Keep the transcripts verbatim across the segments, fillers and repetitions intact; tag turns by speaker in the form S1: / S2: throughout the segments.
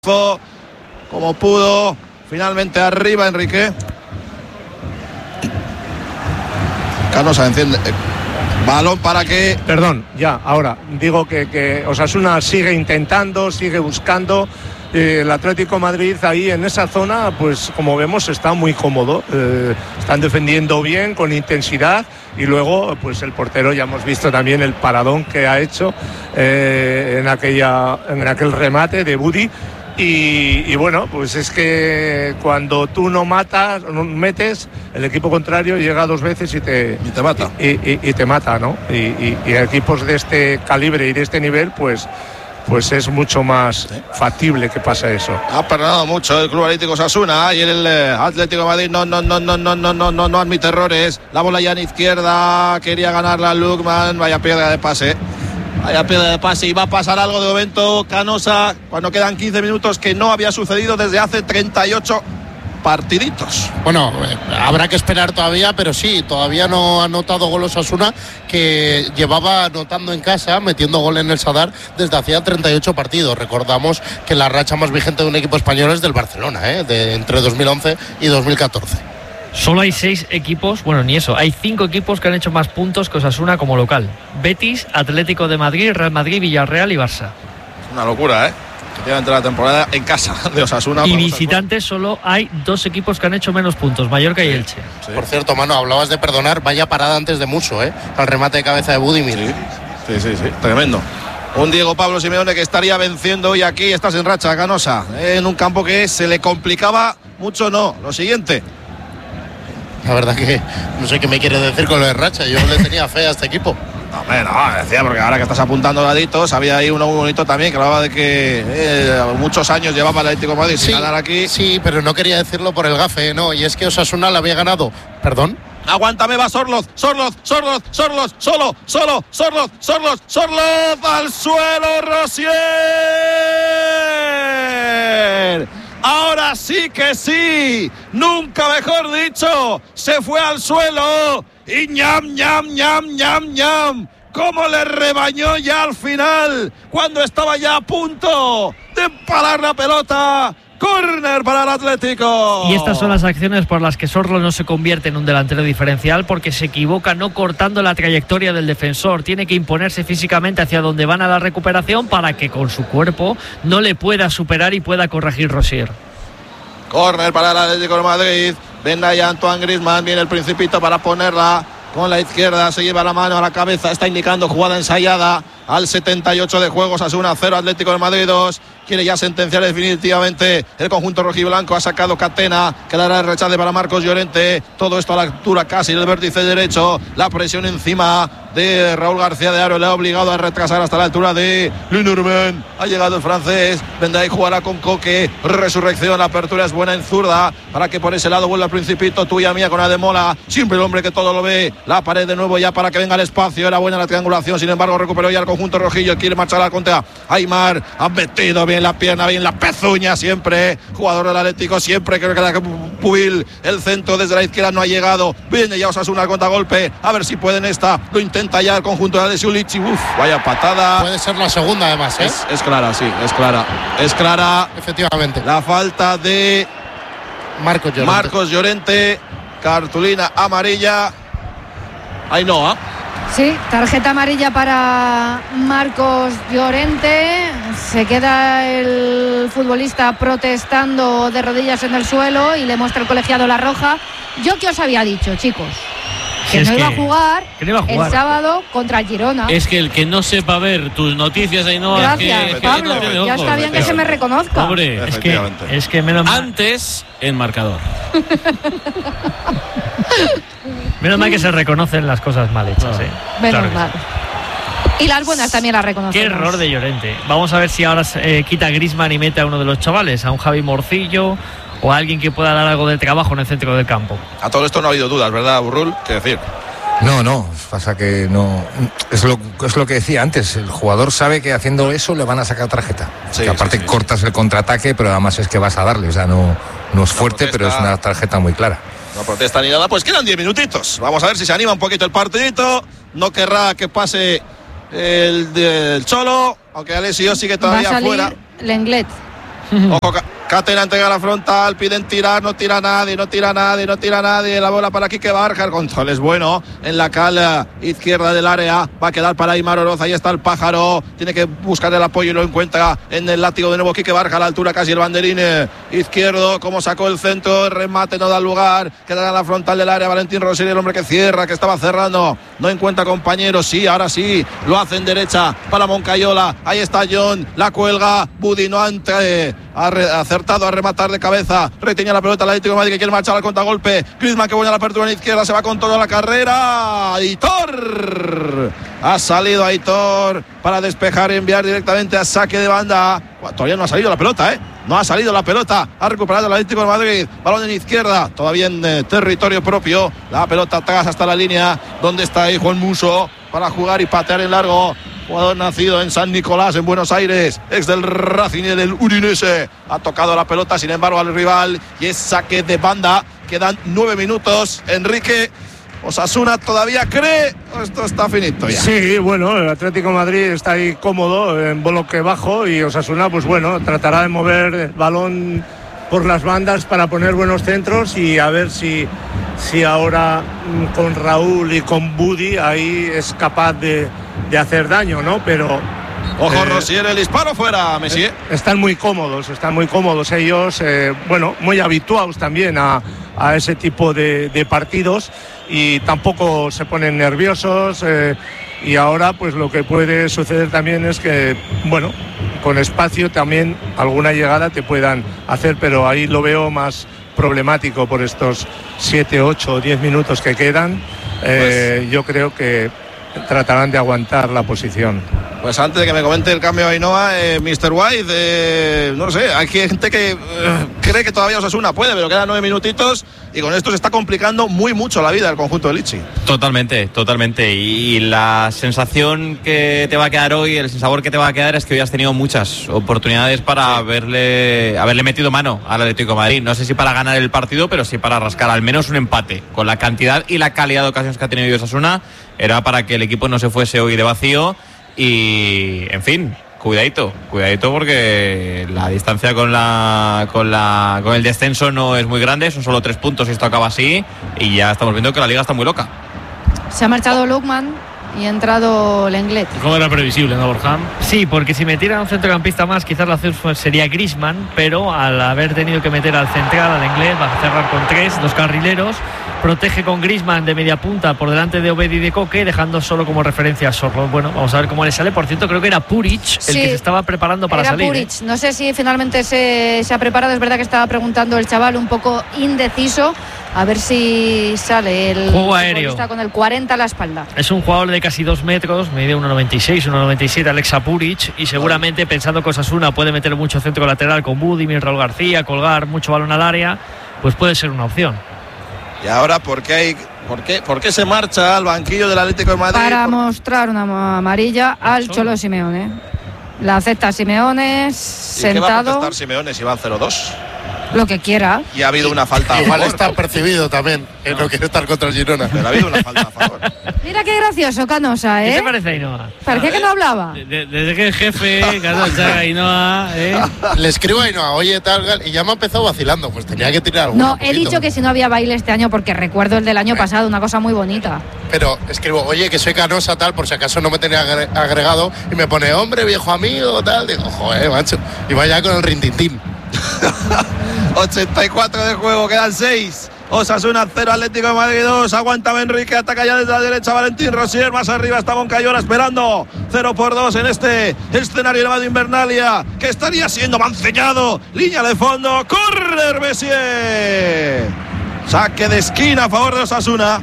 S1: como pudo, finalmente arriba Enrique. Canosa enciende. Balón para que...
S2: Perdón, ya, ahora, digo que, que Osasuna sigue intentando, sigue buscando. Eh, el Atlético de Madrid ahí en esa zona, pues como vemos, está muy cómodo. Eh, están defendiendo bien, con intensidad. Y luego, pues el portero, ya hemos visto también el paradón que ha hecho eh, en, aquella, en aquel remate de Budi. Y, y bueno, pues es que cuando tú no matas, no metes, el equipo contrario llega dos veces y te,
S1: y te mata.
S2: Y, y, y te mata, ¿no? Y, y, y equipos de este calibre y de este nivel, pues, pues es mucho más ¿Sí? factible que pase eso.
S1: Ha perdonado mucho el Club Atlético Osasuna y el eh, Atlético de Madrid no, no, no, no, no, no, no, no, no admite errores. La bola ya en izquierda, quería ganarla Lukman, vaya piedra de pase. Vaya piedra de pase y va a pasar algo de momento Canosa cuando quedan quince minutos que no había sucedido desde hace treinta y ocho partiditos.
S3: Bueno, eh, habrá que esperar todavía, pero sí, todavía no ha anotado gol Osasuna, que llevaba anotando en casa, metiendo gol en el Sadar desde hacía treinta y ocho partidos. Recordamos que la racha más vigente de un equipo español es del Barcelona, ¿eh? de entre dos mil once y dos mil catorce.
S4: Solo hay seis equipos, bueno, ni eso, hay cinco equipos que han hecho más puntos que Osasuna como local: Betis, Atlético de Madrid, Real Madrid, Villarreal y Barça.
S1: Es una locura, ¿eh? Efectivamente, la temporada en casa de Osasuna.
S4: Y visitantes solo hay dos equipos que han hecho menos puntos, Mallorca sí, y Elche.
S3: Sí. Por cierto, Manu, hablabas de perdonar, vaya parada antes de Muso, ¿eh? Al remate de cabeza de Budimir.
S1: Sí, sí, sí, sí, tremendo. Un Diego Pablo Simeone que estaría venciendo hoy aquí, estás en racha, Canosa, en un campo que se le complicaba mucho, no. Lo siguiente.
S3: La verdad que no sé qué me quiere decir con lo de racha. Yo le tenía fe a este equipo.
S1: No, hombre, no, decía, porque ahora que estás apuntando daditos, había ahí uno muy bonito también que hablaba de que eh, muchos años llevaba el Atlético de Madrid sin ganar aquí.
S3: Sí, pero no quería decirlo por el gafe, no, y es que Osasuna le había ganado. ¿Perdón?
S1: Aguántame, va Sorloz, Sorloz, Sorloz, Sorloz, solo, solo, Sorloz, Sorloz, Sorloz, al suelo, Rosier. Ahora sí que sí, nunca mejor dicho, se fue al suelo y ñam, ñam, ñam, ñam, ñam. Cómo le rebañó ya al final, cuando estaba ya a punto de empalar la pelota. Córner para el Atlético.
S4: Y estas son las acciones por las que Sorloz no se convierte en un delantero diferencial, porque se equivoca no cortando la trayectoria del defensor. Tiene que imponerse físicamente hacia donde van a la recuperación para que con su cuerpo no le pueda superar y pueda corregir Rosier.
S1: Córner para el Atlético de Madrid. Venga ya Antoine Griezmann, viene el Principito para ponerla con la izquierda, se lleva la mano a la cabeza, está indicando jugada ensayada al setenta y ocho de juego. Osasuna cero, Atlético de Madrid dos. Quiere ya sentenciar definitivamente el conjunto rojiblanco. Ha sacado Catena, quedará el rechace para Marcos Llorente. Todo esto a la altura casi del vértice derecho. La presión encima de Raúl García de Aro le ha obligado a retrasar hasta la altura de Lenormand. Ha llegado el francés. Vendrá y jugará con Coque. Resurrección, la apertura es buena en zurda para que por ese lado vuelva el Principito. Tuya mía con Ademola. Siempre el hombre que todo lo ve. La pared de nuevo ya para que venga el espacio. Era buena la triangulación. Sin embargo, recuperó ya el conjunto rojillo. Quiere marchar al contra Aymar. Ha metido bien la pierna, bien la pezuña siempre. Jugador del Atlético siempre. Creo que la Pubil. El centro desde la izquierda no ha llegado. Viene ya Osasuna al contragolpe. A ver si pueden esta. Lo intenta ya el conjunto de Siulici. Uf, vaya patada.
S3: Puede ser la segunda además, ¿eh?
S1: Es, es clara, sí, es clara. Es clara.
S3: Efectivamente.
S1: La falta de
S3: Marcos Llorente.
S1: Marcos Llorente. Cartulina amarilla. Ainhoa.
S5: Sí, tarjeta amarilla para Marcos Llorente. Se queda el futbolista protestando de rodillas en el suelo y le muestra el colegiado la roja. Yo que os había dicho, chicos, que,
S4: si
S5: no,
S4: es
S5: iba
S4: que,
S5: a jugar
S4: que no iba a jugar
S5: el sábado contra el Girona.
S6: Es que el que no sepa ver tus noticias, Ainhoa,
S5: gracias,
S6: es que,
S5: Pablo,
S6: es que no
S5: ya está bien que se me reconozca.
S6: Hombre,
S4: es que, es que menos mal.
S6: Antes en marcador.
S4: Menos mal que se reconocen las cosas mal hechas, ¿eh?
S5: Menos
S4: Claro
S5: mal. Y las buenas también las reconocemos.
S4: Qué error de Llorente. Vamos a ver si ahora eh, quita a Griezmann y mete a uno de los chavales, a un Javi Morcillo o a alguien que pueda dar algo de trabajo en el centro del campo.
S1: A todo esto no ha habido dudas, ¿verdad, Burrul? ¿Qué decir?
S7: No, no, pasa que no. Es lo, es lo que decía antes. El jugador sabe que haciendo eso le van a sacar tarjeta.
S1: Sí,
S7: que aparte
S1: sí, sí.
S7: cortas el contraataque, pero además es que vas a darle. O sea, no, no es fuerte,
S1: protesta,
S7: pero es una tarjeta muy clara.
S1: No protesta ni nada, pues quedan diez minutitos. Vamos a ver si se anima un poquito el partidito. No querrá que pase el del Cholo, aunque Alessio sigue todavía
S5: Va a salir
S1: fuera.
S5: Lenglet.
S1: Ojo, Catena entrega la frontal, piden tirar, no tira nadie, no tira nadie, no tira nadie. La bola para Quique Barja, el control es bueno en la cala izquierda del área. Va a quedar para Aimar Oroz, ahí está el pájaro. Tiene que buscar el apoyo y lo encuentra en el látigo de nuevo Quique Barja, a la altura casi el banderín izquierdo. Como sacó el centro, el remate no da lugar. Quedará en la frontal del área Valentín Rosier, el hombre que cierra, que estaba cerrando. No encuentra compañeros, sí, ahora sí. Lo hace en derecha para Moncayola. Ahí está John, la cuelga. Budi no ante, ha acertado a rematar de cabeza. Retenía la pelota el Atlético de Madrid, que quiere marchar al contragolpe. Griezmann, que buena la apertura en la izquierda, se va con toda la carrera. Aitor. Ha salido Aitor para despejar y enviar directamente a saque de banda. Todavía no ha salido la pelota, ¿eh? No ha salido la pelota. Ha recuperado el Atlético de Madrid. Balón en izquierda. Todavía en eh, territorio propio. La pelota atrás hasta la línea. ¿Dónde está ahí Juan Musso? Para jugar y patear en largo. Jugador nacido en San Nicolás, en Buenos Aires. Ex del Racing y del Udinese. Ha tocado la pelota, sin embargo, al rival. Y es saque de banda. Quedan nueve minutos. Enrique, ¿Osasuna todavía cree o esto está finito ya?
S2: Sí, bueno, el Atlético de Madrid está ahí cómodo en bloque bajo y Osasuna, pues bueno, tratará de mover el balón por las bandas para poner buenos centros y a ver si, si ahora con Raúl y con Budi ahí es capaz de, de hacer daño, ¿no? Pero...
S1: Ojo,
S2: eh,
S1: Rosier, el disparo fuera, Messi.
S2: Están muy cómodos, están muy cómodos ellos, eh, bueno, muy habituados también a, a ese tipo de, de partidos y tampoco se ponen nerviosos eh, y ahora pues lo que puede suceder también es que, bueno, con espacio también alguna llegada te puedan hacer, pero ahí lo veo más problemático por estos siete, ocho o diez minutos que quedan. Eh, pues... Yo creo que tratarán de aguantar la posición.
S1: Pues antes de que me comente el cambio de Ainhoa, eh, mister White, eh, no sé, hay gente que eh, cree que todavía Osasuna puede, pero quedan nueve minutitos y con esto se está complicando muy mucho la vida del conjunto de Lichi.
S8: Totalmente, totalmente. Y, y la sensación que te va a quedar hoy, el sabor que te va a quedar es que hoy has tenido muchas oportunidades para haberle, haberle metido mano al Atlético de Madrid. No sé si para ganar el partido, pero sí para rascar al menos un empate. Con la cantidad y la calidad de ocasiones que ha tenido Osasuna, era para que el equipo no se fuese hoy de vacío. Y, en fin, cuidadito, cuidadito porque la distancia con la con la con el descenso no es muy grande, son solo tres puntos y esto acaba así y ya estamos viendo que la liga está muy loca.
S5: Se ha marchado Lukman y ha entrado Lenglet.
S6: ¿Cómo era previsible, no, Borja?
S4: Sí, porque si metieran un centrocampista más, quizás la opción sería Griezmann, pero al haber tenido que meter al central, al Lenglet, va a cerrar con tres, dos carrileros. Protege con Griezmann de media punta por delante de Obed y de Coque, dejando solo como referencia a Sorlo. Bueno, vamos a ver cómo le sale. Por cierto, creo que era Puric el
S5: sí,
S4: que se estaba preparando para
S5: era
S4: salir.
S5: Puric.
S4: ¿eh?
S5: No sé si finalmente se, se ha preparado. Es verdad que estaba preguntando el chaval un poco indeciso. A ver si sale el
S4: juego aéreo.
S5: Está con el cuarenta a la espalda.
S4: Es un jugador de casi dos metros, mide uno noventa y seis, uno noventa y siete, Alexa Puric, y seguramente pensando que Osasuna puede meter mucho centro lateral con Budimir, Raúl García, colgar mucho balón al área, pues puede ser una opción.
S1: Y ahora, ¿por qué, hay, por qué, por qué se marcha al banquillo del Atlético de Madrid?
S5: Para
S1: por...
S5: mostrar una amarilla al Cholo Simeone. La acepta Simeone, sentado.
S1: ¿Y qué va a protestar Simeone si van cero dos?
S5: Lo que quiera.
S1: Y ha habido una falta a
S3: Igual
S1: favor.
S3: está percibido también, que no. no quiere estar contra el Girona.
S1: Pero ha habido una falta a favor.
S5: Mira qué gracioso, Canosa, ¿eh?
S4: ¿Qué te parece, Ainhoa?
S5: Parecía que no hablaba.
S6: De, de, desde que el jefe, Canosa, Ainhoa, ¿eh?
S3: Le escribo a Ainhoa, oye, tal, y ya me ha empezado vacilando, pues tenía que tirar algo.
S5: No, he dicho que si no había baile este año, porque recuerdo el del año pasado, una cosa muy bonita.
S3: Pero escribo, oye, que soy Canosa, tal, por si acaso no me tenía agregado, y me pone, hombre, viejo amigo, tal. Digo, joder, macho. Y vaya con el rintintín.
S1: ochenta y cuatro de juego, quedan seis. Osasuna cero, Atlético de Madrid dos. Aguanta Enrique, ataca ya desde la derecha Valentín Rosier. Más arriba está Moncayola esperando. cero por dos en este escenario llamado Invernalia, que estaría siendo manceñado. Línea de fondo, córner Messier. Saque de esquina a favor de Osasuna.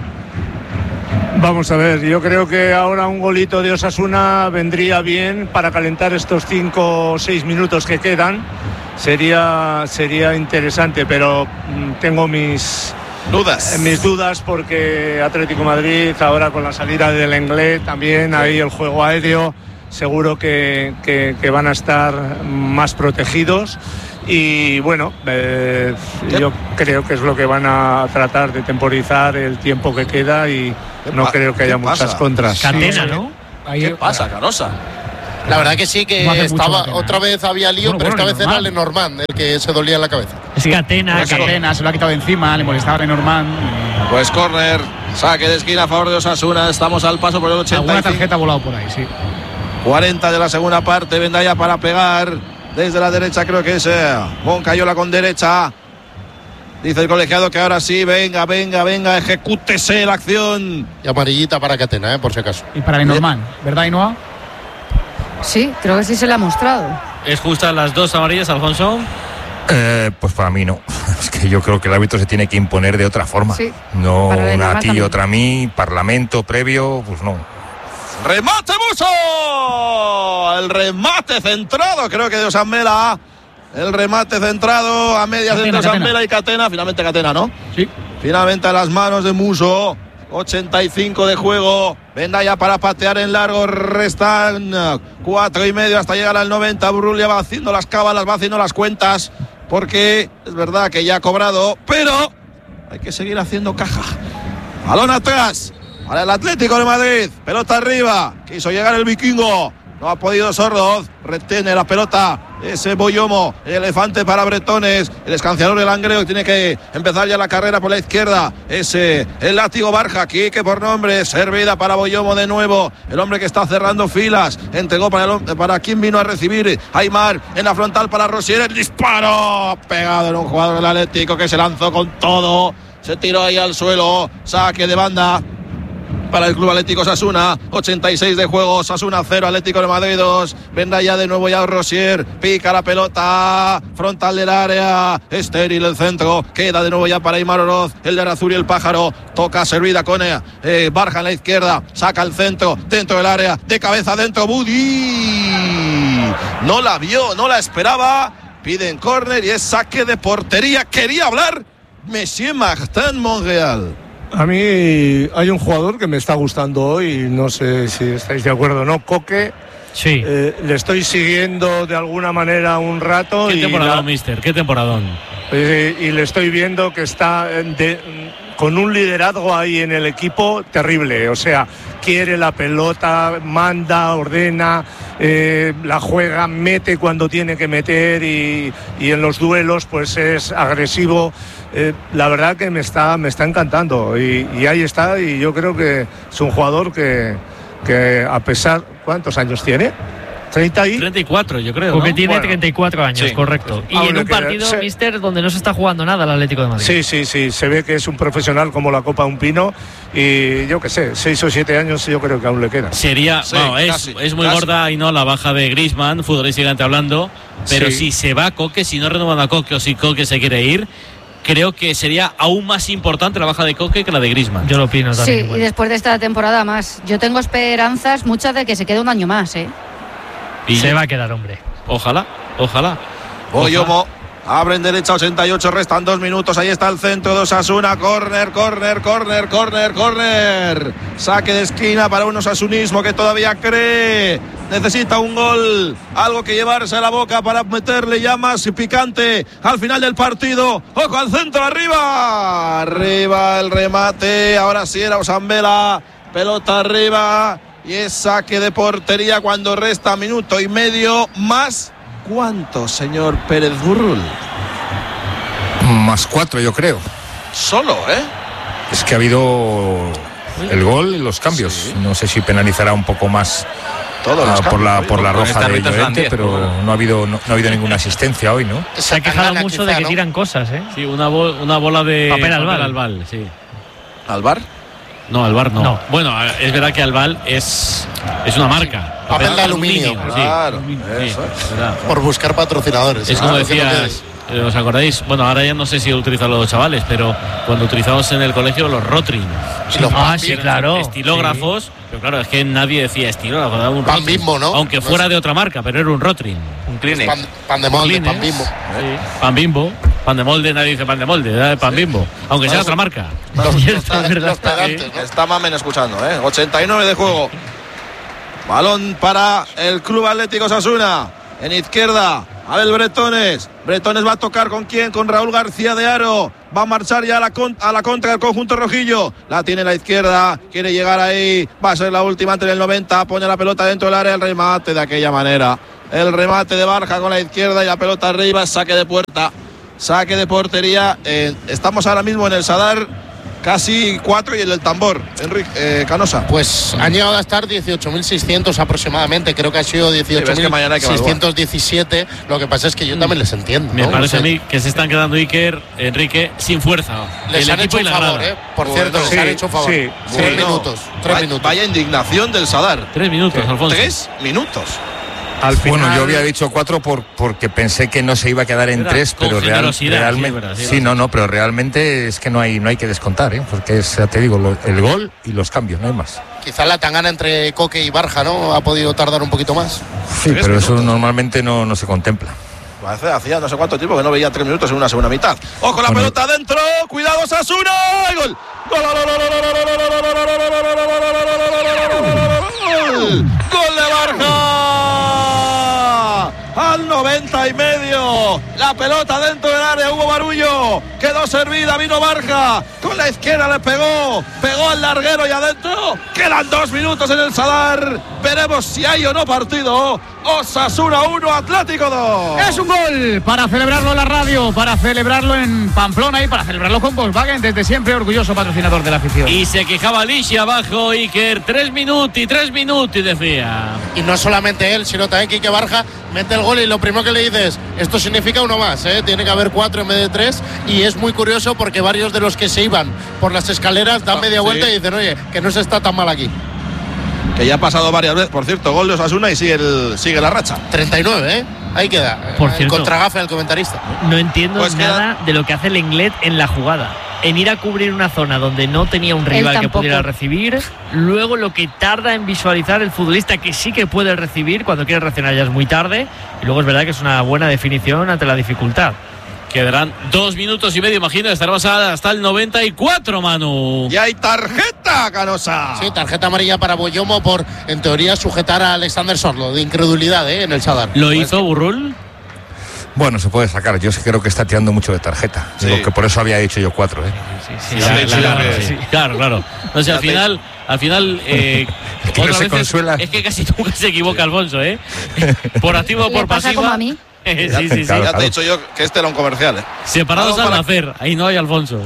S2: Vamos a ver, yo creo que ahora un golito de Osasuna vendría bien para calentar estos cinco o seis minutos que quedan. Sería, sería interesante, pero mm, tengo mis
S1: dudas.
S2: Mis dudas porque Atlético de Madrid ahora con la salida del Lenglet también, sí. Ahí el juego aéreo seguro que, que, que van a estar más protegidos. Y bueno, eh, yo creo que es lo que van a tratar de temporizar el tiempo que queda y no creo que haya muchas contras.
S4: Catena, ¿no?
S1: ¿Qué pasa, Canosa?
S3: La verdad que sí, que
S6: No hace
S3: estaba
S6: mucho
S3: otra vez había lío,
S6: Bueno,
S3: pero
S6: bueno,
S3: esta vez era
S6: Lenormand.
S3: Lenormand el que se dolía en la cabeza.
S4: Es Catena.
S6: La cadena se lo ha quitado de encima, le molestaba a Lenormand.
S1: Pues córner, saque de esquina a favor de Osasuna. Estamos al paso por el ochenta y
S6: Alguna
S1: cinco.
S6: tarjeta ha volado por ahí, sí.
S1: cuarenta de la segunda parte. Vendaya para pegar desde la derecha, creo que es eh, Moncayola con derecha. Dice el colegiado que ahora sí, venga, venga, venga, ejecútese la acción.
S3: Y amarillita para Catena, ¿eh? Por si acaso.
S6: Y para Lenormand, ¿verdad, Ainhoa?
S5: Sí, creo que sí se le ha mostrado.
S9: ¿Es justa las dos amarillas, Alfonso?
S7: Eh, pues para mí no. Es que yo creo que el árbitro se tiene que imponer de otra forma.
S5: Sí.
S7: No
S5: Para
S7: una
S5: Lenormand
S7: a ti y
S5: también.
S7: otra a mí, parlamento previo, pues no.
S1: ¡Remate Muso! El remate centrado, creo que de Osamela. El remate centrado a medias
S6: Catena,
S1: entre Osamela
S6: Catena.
S1: y Catena. Finalmente Catena, ¿no?
S6: Sí.
S1: Finalmente a las manos de Muso. ochenta y cinco de juego. Vendaya para patear en largo. Restan cuatro y medio hasta llegar al noventa. Burrulia va haciendo las cábalas, va haciendo las cuentas. Porque es verdad que ya ha cobrado, pero hay que seguir haciendo caja. Balón atrás para el Atlético de Madrid. Pelota arriba. Quiso llegar el vikingo. No ha podido Sordoz. Retiene la pelota. Ese Boyomo. El elefante para Bretones. El escanciador del Langreo. Tiene que empezar ya la carrera por la izquierda. Ese, el látigo Barja. Aquí que por nombre. Servida para Boyomo de nuevo. El hombre que está cerrando filas. Entregó para, el, para quien vino a recibir. Aymar en la frontal para Rosier. El disparo. Pegado en un jugador del Atlético que se lanzó con todo. Se tiró ahí al suelo. Saque de banda para el Club Atlético Osasuna. Ochenta y seis de juego. Osasuna cero, Atlético de Madrid dos. Vendrá ya de nuevo ya Rosier. Pica la pelota. Frontal del área. Estéril el centro. Queda de nuevo ya para Aymar Oroz. El de Arazuri, el pájaro. Toca servida con eh, Barja en la izquierda. Saca el centro. Dentro del área. De cabeza dentro. Budi. No la vio. No la esperaba. Piden córner y es saque de portería. Quería hablar Monsieur Martin Monreal.
S2: A mí hay un jugador que me está gustando hoy, no sé si estáis de acuerdo o no, Coque.
S4: Sí.
S2: Eh, le estoy siguiendo de alguna manera un rato.
S9: ¿Qué
S2: y
S9: temporadón,
S2: la-
S9: mister? ¿Qué temporadón?
S2: eh, y le estoy viendo que está de- con un liderazgo ahí en el equipo terrible. O sea, quiere la pelota, manda, ordena, eh, la juega, mete cuando tiene que meter y, y en los duelos pues es agresivo. Eh, la verdad que me está, me está encantando y, y ahí está, y yo creo que es un jugador que, que a pesar, ¿cuántos años tiene? treinta y
S9: treinta y cuatro, yo creo,
S4: Porque
S9: ¿no?
S4: tiene
S2: Bueno.
S4: treinta y cuatro años,
S1: Sí.
S4: correcto. Y
S2: Aún
S4: en
S2: le
S4: un
S2: queda-
S4: partido,
S2: sí.
S4: mister, donde no se está jugando nada el Atlético de Madrid.
S2: Sí, sí, sí, se ve que es un profesional como la Copa de un Pino y yo qué sé, seis o siete años yo creo que aún le quedan.
S9: Sería,
S1: Sí,
S9: bueno, es,
S1: casi,
S9: es muy
S1: casi.
S9: gorda y no la baja de Griezmann, futbolísticamente hablando, pero
S2: Sí.
S9: si se va Coque, si no renovan a Coque o si Coque se quiere ir, creo que sería aún más importante la baja de Coque que la de Griezmann.
S4: Yo lo opino
S5: Sí,
S4: también.
S5: y
S4: igual.
S5: después de esta temporada más. Yo tengo esperanzas muchas de que se quede un año más, ¿eh?
S9: Y
S4: Se va a quedar, hombre.
S9: Ojalá, ojalá.
S1: Boyomo abre en derecha, ochenta y ocho, restan dos minutos. Ahí está el centro de Osasuna. Córner, córner, córner, córner, córner. Saque de esquina para un osasunismo que todavía cree. Necesita un gol, algo que llevarse a la boca para meterle ya más picante al final del partido. Ojo al centro, arriba. Arriba el remate. Ahora sí era Osambela. Pelota arriba. Y es saque de portería cuando resta minuto y medio más. ¿Cuánto, señor Pérez Burrul?
S7: Más cuatro, yo creo.
S1: Solo, ¿eh?
S7: Es que ha habido el gol y los cambios.
S1: Sí.
S7: No sé si penalizará un poco más
S1: Todos
S7: ah,
S1: los
S7: por
S1: cambios,
S7: la
S1: oye,
S7: por la
S8: con
S7: roja
S8: esta
S7: de
S8: árbitros dan
S7: Llorente,
S8: diez,
S7: pero
S8: bueno.
S7: no ha habido no, no ha habido ninguna asistencia hoy, ¿no?
S4: Se ha quejado
S3: Tangana,
S4: mucho
S3: quizá,
S4: de que
S3: ¿no?
S4: tiran cosas, ¿eh?
S9: Sí, una, bol- una bola de
S4: Papel albal.
S9: albal, sí.
S1: ¿Alvar?
S9: No, Alvar no.
S4: No.
S9: Bueno, es verdad que Albal es, es una marca.
S3: Papel de aluminio.
S9: sí.
S1: Claro,
S9: Sí,
S1: eso
S9: es verdad.
S3: Por buscar patrocinadores.
S9: Es
S3: ¿eh?
S9: como
S3: Ah, que no
S9: decías, eh, ¿os acordáis? Bueno, ahora ya no sé si lo utilizan los chavales, pero cuando utilizamos en el colegio los Rotring.
S3: Y los
S4: Ah,
S3: pan
S4: sí,
S3: bimbo.
S4: claro.
S9: Estilógrafos, pero claro, es que nadie decía estilógrafo, daba un
S3: Pan
S9: Rotring.
S3: Bimbo, ¿no?
S9: Aunque
S3: No
S9: fuera
S3: sé.
S9: de otra marca, pero era un Rotring.
S8: Un Kleenex.
S3: Pan, pan de molde,
S9: Kleenex.
S3: pan bimbo.
S9: Sí. Pan Bimbo. Pan de molde, nadie dice pan de molde, era de pan Bimbo. Aunque sea
S1: Vamos.
S9: otra marca.
S3: Los,
S4: Sí,
S3: los,
S4: es verdad.
S3: los pedantes, ¿no?
S1: Está Mamen escuchando, ¿eh? ochenta y nueve de juego. Balón para el Club Atlético Osasuna. En izquierda, A ver, Bretones. Bretones va a tocar con quién, con Raúl García de Haro. Va a marchar ya a la, con, a la contra del conjunto rojillo. La tiene en la izquierda, quiere llegar ahí. Va a ser la última entre el noventa. Pone la pelota dentro del área, el remate de aquella manera. El remate de Barja con la izquierda y la pelota arriba, saque de puerta. Saque de portería. Eh, estamos ahora mismo en el Sadar. Casi cuatro y el del tambor, Enrique eh, Canosa.
S3: Pues han llegado a estar dieciocho mil seiscientos aproximadamente, creo que ha sido dieciocho mil seiscientos diecisiete. Lo que pasa es que yo también les entiendo,
S9: Me
S3: ¿no?
S9: parece
S3: o sea,
S9: a mí que se están quedando Iker, Enrique, sin fuerza.
S3: Les
S9: el
S3: han
S9: equipo
S3: hecho
S9: y
S3: un
S9: la
S3: favor,
S9: grada.
S3: ¿eh? Por
S1: Bueno,
S3: cierto, les
S2: sí,
S3: han hecho un favor.
S2: sí,
S3: tres
S1: bueno,
S3: minutos, tres
S1: vaya,
S3: minutos.
S1: Vaya indignación del Sadar.
S9: Tres minutos,
S2: Sí.
S9: Alfonso.
S1: Tres minutos.
S2: Al final,
S7: Bueno, yo había dicho cuatro por, porque pensé que no se iba a quedar en
S9: Era
S7: tres,
S9: con
S7: pero real-
S9: generosidad,
S7: realmente.
S9: sí, es verdad, sí,
S7: Sí, no, no, pero realmente es que no hay, no hay que descontar, ¿eh? Porque es, ya te digo, lo- el gol y los cambios, no hay más.
S3: Quizá la tangana entre Coque y Barja, ¿no? Ha podido tardar un poquito más.
S7: Sí,
S1: Tres
S7: pero eso
S1: minutos.
S7: normalmente no, no se contempla.
S1: Hace, hacía no sé cuánto tiempo que no veía tres minutos en una segunda mitad. Ojo la
S7: Bueno.
S1: pelota adentro. Cuidado, Sasuna. Gol. Gol. Gol de Barja. Al noventa y medio. La pelota dentro del área. Hubo barullo. Quedó servida. Vino Barja. Con la izquierda le pegó. Pegó al larguero y adentro. Quedan dos minutos en el Sadar. Veremos si hay o no partido. Osasuna uno, Atlético dos.
S10: Es un gol para celebrarlo en la radio, para celebrarlo en Pamplona y para celebrarlo con Volkswagen, desde siempre orgulloso patrocinador de la afición.
S9: Y se quejaba Alicia abajo, Iker. Tres minutos y tres minutos, decía.
S3: Y no solamente él, sino también Quique Barja mete el gol y lo primero que le dices, esto significa uno más, ¿eh? Tiene que haber cuatro en vez de tres. Y es muy curioso porque varios de los que se iban por las escaleras dan media
S1: Sí.
S3: vuelta y dicen, oye, que no se está tan mal aquí.
S1: Que ya ha pasado varias veces, por cierto, gol de Osasuna y sigue, el, sigue la racha.
S3: treinta y nueve, ¿eh? Ahí queda.
S4: Por
S3: el
S4: cierto.
S3: contragafe del comentarista.
S4: No entiendo
S1: Pues queda-
S4: nada de lo que hace Lenglet en la jugada. En ir a cubrir una zona donde no tenía un rival que
S5: tampoco.
S4: pudiera recibir, luego lo que tarda en visualizar el futbolista que sí que puede recibir, cuando quiere reaccionar ya es muy tarde, y luego es verdad que es una buena definición ante la dificultad.
S9: Quedarán dos minutos y medio, imagino, estaremos hasta el noventa y cuatro, Manu.
S1: Y hay tarjeta, Canosa.
S3: Sí, tarjeta amarilla para Boyomo por, en teoría, sujetar a Alexander Sorlo, de incredulidad, ¿eh? En el Sadar.
S9: ¿Lo hizo Burrul?
S7: Bueno, se puede sacar. Yo sí creo que está tirando mucho de tarjeta.
S1: Sí.
S7: Digo que por eso había dicho yo cuatro, ¿eh?
S4: Sí, sí,
S1: Sí,
S4: la-
S1: sí,
S4: la-
S1: sí,
S4: la-
S1: sí.
S4: sí.
S9: Claro, claro. No sé,
S1: Ya
S9: al
S1: te-
S9: final, al final, eh,
S7: Que no
S9: otras
S7: se
S9: veces
S7: consuela.
S9: es que casi nunca se equivoca Alfonso, ¿eh? Por activo o
S5: Le
S9: por
S5: pasa
S9: pasiva.
S5: como a mí.
S9: sí, sí, sí.
S7: Claro.
S1: Ya te he dicho yo que este era un comercial. ¿eh?
S9: Separados
S1: Vamos
S9: al
S1: para-
S9: nacer, ahí no hay Alfonso.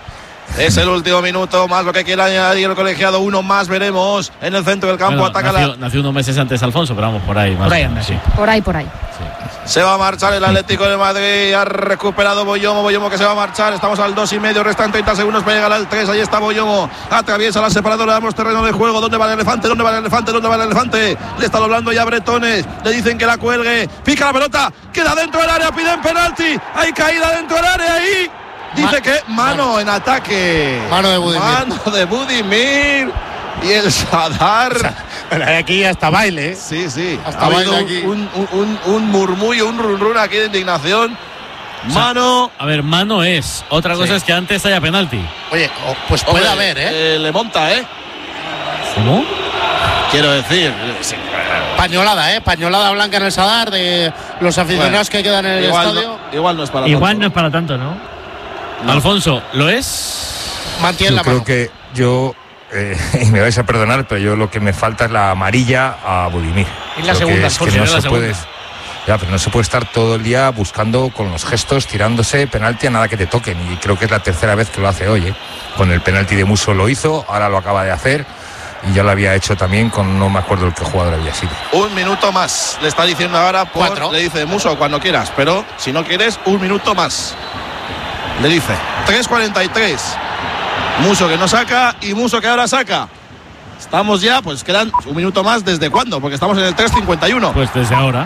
S1: Es el último minuto, más lo que quiera añadir el colegiado. Uno más veremos en el centro del campo.
S9: Bueno,
S1: ataca
S9: nació,
S1: la...
S9: nació unos meses antes Alfonso, pero vamos, por ahí. Más
S10: Por ahí
S9: o menos,
S10: anda,
S9: sí.
S5: Por ahí, por ahí.
S1: Se va a marchar el Atlético de Madrid. Ha recuperado Boyomo. Boyomo que se va a marchar. Estamos al dos y medio. Restan treinta segundos para llegar al tres. Ahí está Boyomo. Atraviesa la separadora. Damos terreno de juego. ¿Dónde va el elefante? ¿Dónde va el elefante? ¿Dónde va el elefante? Le está doblando ya Bretones. Le dicen que la cuelgue. Pica la pelota. Queda dentro del área. Piden penalti. Hay caída dentro del área. Ahí. Dice
S3: Ma-
S1: que mano en ataque.
S3: Mano de Budimir.
S1: Mano de Budimir. Y el Sadar.
S3: Aquí hasta baile, ¿eh?
S1: Sí, sí.
S3: Hasta
S1: Ha habido
S3: baila
S1: un,
S3: aquí.
S1: un, un, un murmullo, un run run aquí de indignación. Mano.
S9: A ver, mano es. Otra cosa
S1: Sí.
S9: es que antes haya penalti.
S3: Oye, oh, pues puede
S1: Hombre,
S3: haber, ¿eh?
S1: eh, Le monta, ¿eh?
S9: ¿Cómo?
S1: Quiero decir. sí.
S3: Pañolada, ¿eh? Pañolada blanca en el Sadar de los aficionados
S1: Bueno,
S3: que quedan en el
S1: igual,
S3: estadio.
S1: no, igual no es para
S4: Igual
S1: tanto.
S4: no es para tanto, ¿no?
S9: Alfonso, ¿lo es?
S3: Mantiene
S7: Yo
S3: la
S7: creo
S3: mano.
S7: que yo, eh, y me vais a perdonar, pero yo lo que me falta es la amarilla a Budimir.
S10: Es la
S7: Creo
S10: segunda,
S7: que es que
S9: Jorge,
S7: no
S9: es la
S7: se puede,
S9: segunda.
S7: ya, pero no se puede estar todo el día buscando con los gestos, tirándose penalti a nada que te toquen. Y creo que es la tercera vez que lo hace hoy, ¿eh? Con el penalti de Muso lo hizo, ahora lo acaba de hacer. Y ya lo había hecho también con, no me acuerdo el qué jugador había sido.
S1: Un minuto más. Le está diciendo ahora por.
S3: Cuatro.
S1: Le dice Muso cuando quieras. Pero si no quieres, un minuto más. Le dice. tres cuarenta y tres. Muso que no saca y Muso que ahora saca. Estamos ya, pues quedan un minuto más. ¿Desde cuándo? Porque estamos en el tres cincuenta y uno.
S9: Pues desde ahora.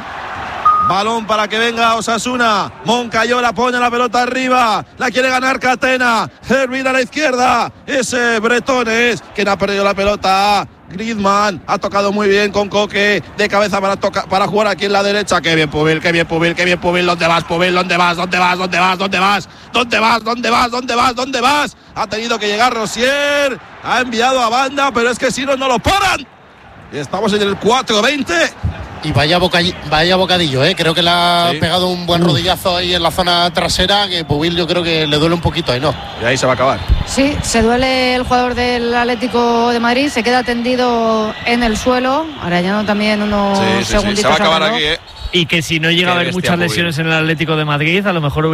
S1: Balón para que venga Osasuna. Moncayola pone la pelota arriba. La quiere ganar Catena. Hermida a la izquierda. Ese Bretones. Quien ha perdido la pelota. Griezmann ha tocado muy bien con Coque de cabeza para, toca, para jugar aquí en la derecha. Qué bien Pubil, qué bien Pubil, qué bien Pubil. ¿Dónde vas, Pubil? ¿Dónde vas? ¿Dónde vas? ¿Dónde vas? ¿Dónde vas? ¿Dónde vas? ¿Dónde vas? ¿Dónde vas? ¿Dónde vas? Ha tenido que llegar Rosier. Ha enviado a banda, pero es que si no, no lo paran. Y estamos en el cuatro veinte.
S3: Y vaya, boca, vaya bocadillo, ¿eh? Creo que le ha
S1: Sí.
S3: pegado un buen
S1: Uf.
S3: rodillazo ahí en la zona trasera, que Pubil yo creo que le duele un poquito ahí, ¿no?
S1: Y ahí se va a acabar.
S5: Sí, se duele el jugador del Atlético de Madrid, se queda tendido en el suelo. Arellano también unos
S1: Sí, sí, sí,
S5: segunditos.
S1: se va a acabar
S5: al reloj.
S1: aquí, ¿eh?
S4: Y que si no llega
S8: Qué
S4: a haber
S8: bestia,
S4: muchas
S8: Pubil.
S4: lesiones en el Atlético de Madrid, a lo mejor